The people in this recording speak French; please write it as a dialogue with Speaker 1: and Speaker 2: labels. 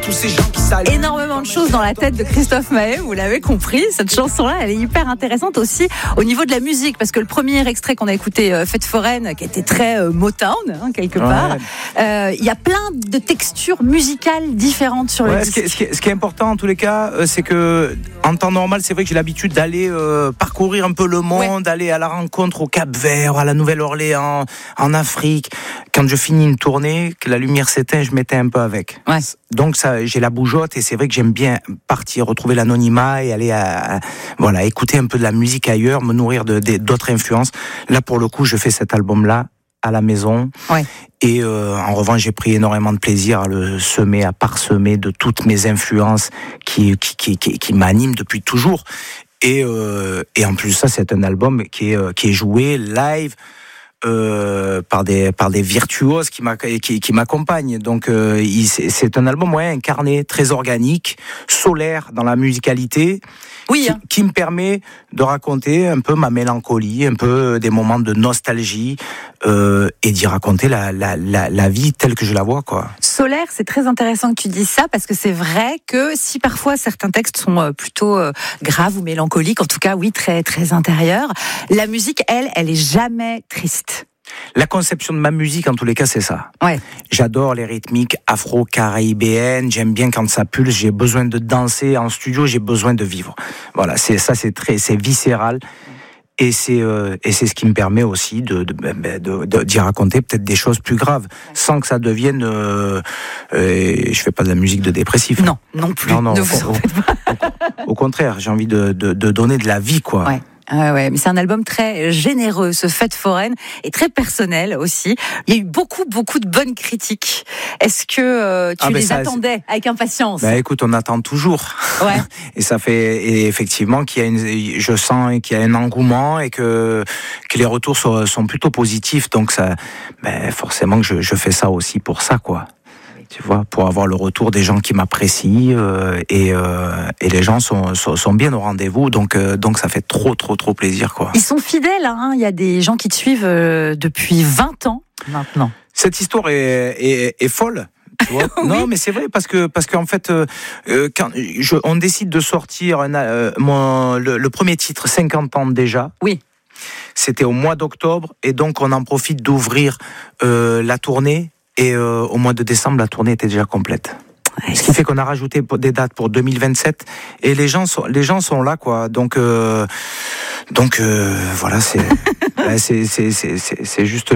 Speaker 1: tous ces gens qui saluent.
Speaker 2: Énormément de choses dans la tête de Christophe Maé, vous l'avez compris. Cette chanson-là, elle est hyper intéressante aussi au niveau de la musique, parce que le premier extrait qu'on a écouté, Fête foraine, qui était très Motown, quelque part, il y a plein de textures musicales différentes sur le disque.
Speaker 3: Ce qui est important en tous les cas, c'est que en temps normal, c'est vrai que j'ai l'habitude d'aller parcourir un peu le monde, d'aller à la rencontre au Cap-Vert, à la Nouvelle-Orléans, en Afrique. Quand je finis une tournée, que la lumière s'éteint, je m'éteins un peu avec. Ouais. Donc ça, j'ai la bougeotte et c'est vrai que j'aime bien partir, retrouver l'anonymat et aller écouter un peu de la musique ailleurs, me nourrir d'autres influences. Là, pour le coup, je fais cet album-là à la maison. Ouais. Et en revanche, j'ai pris énormément de plaisir à le semer, à parsemer de toutes mes influences qui m'animent depuis toujours. Et en plus, ça, c'est un album qui est joué live. Par des virtuoses qui m'accompagnent. Donc c'est un album incarné, très organique, solaire dans la musicalité, qui me permet de raconter un peu ma mélancolie, un peu des moments de nostalgie, et d'y raconter la vie telle que je la vois, quoi.
Speaker 2: Solaire, c'est très intéressant que tu dises ça, parce que c'est vrai que si parfois certains textes sont plutôt graves ou mélancoliques, en tout cas très très intérieurs, la musique, elle est jamais triste.
Speaker 3: La conception de ma musique, en tous les cas, c'est ça. Ouais. J'adore les rythmiques afro-caribéennes. J'aime bien quand ça pulse. J'ai besoin de danser en studio. J'ai besoin de vivre. Voilà, c'est viscéral. Et c'est ce qui me permet aussi d'y raconter peut-être des choses plus graves, sans que ça devienne. Je fais pas de la musique de dépressif.
Speaker 2: Non plus. Non, ne vous en faites pas.
Speaker 3: Au contraire, j'ai envie de donner de la vie, quoi. Ouais.
Speaker 2: Mais c'est un album très généreux, ce Fête foraine, et très personnel aussi. Il y a eu beaucoup de bonnes critiques. Est-ce que tu les attendais avec impatience ?
Speaker 3: Écoute, on attend toujours. Ouais. Et effectivement je sens qu'il y a un engouement et que les retours sont plutôt positifs. Donc ça, forcément que je fais ça aussi pour ça, quoi. Tu vois, pour avoir le retour des gens qui m'apprécient et les gens sont bien au rendez-vous, donc ça fait trop plaisir, quoi.
Speaker 2: Ils sont fidèles, hein. Il y a des gens qui te suivent depuis 20 ans maintenant.
Speaker 3: Cette histoire est folle. Tu vois. Oui. Non, mais c'est vrai parce qu'en fait, quand on décide de sortir le premier titre, 50 ans déjà. Oui. C'était au mois d'octobre et donc on en profite d'ouvrir la tournée. Et au mois de décembre, la tournée était déjà complète. Ouais, ce qui fait qu'on a rajouté des dates pour 2027 et les gens sont là, quoi. Donc voilà, c'est juste